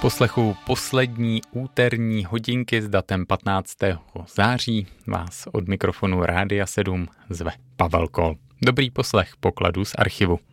poslechu poslední úterní hodinky s datem 15. září vás od mikrofonu Rádia 7 zve Pavel Kol. Dobrý poslech pokladů z archivu.